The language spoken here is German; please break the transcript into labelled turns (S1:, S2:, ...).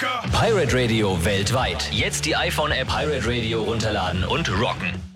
S1: Pirate Radio weltweit. Jetzt die iPhone-App Pirate Radio runterladen und rocken.